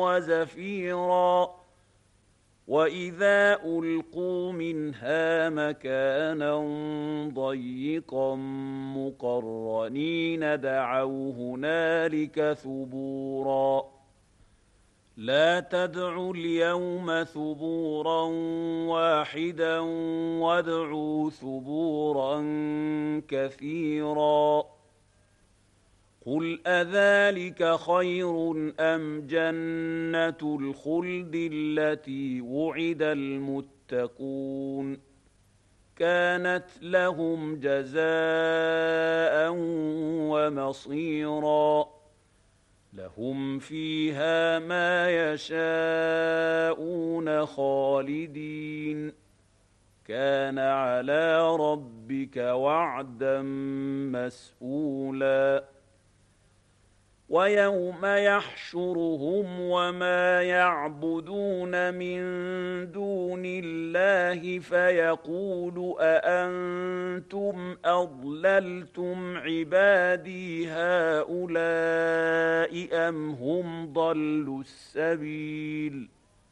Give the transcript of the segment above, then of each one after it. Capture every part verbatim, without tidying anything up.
وزفيرا وإذا ألقوا منها مكانا ضيقا مقرنين دعوا هنالك ثبورا لا تدعوا اليوم ثبورا واحدا وادعوا ثبورا كثيرا قل أذلك خير أم جنة الخلد التي وعد المتقون كانت لهم جزاء ومصيرا لهم فيها ما يشاءون خالدين كان على ربك وعدا مسئولا ويوم يحشرهم وما يعبدون من دون الله فيقول أأنتم أضللتم عبادي هؤلاء أم هم ضلوا السبيل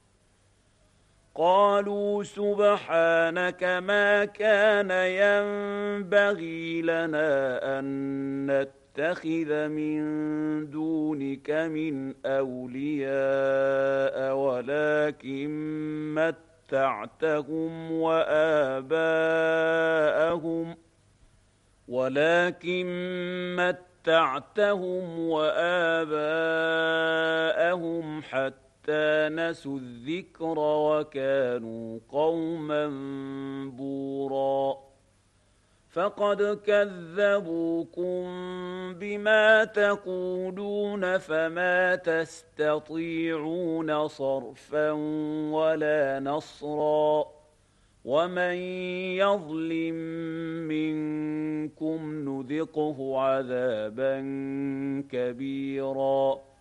قالوا سبحانك ما كان ينبغي لنا أن نتقى اتخذ من دونك من أولياء ولكن متعتهم وآباءهم ولكن متعتهم وآباءهم حتى نسوا الذكر وكانوا قوما بوراً فقد كذبوكم بما تقولون فما تستطيعون صرفا ولا نصرا ومن يظلم منكم نذقه عذابا كبيرا